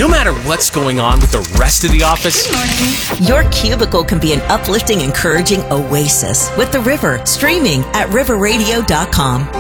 No matter what's going on with the rest of the office, Your cubicle can be an uplifting, encouraging oasis with The River, streaming at riverradio.com.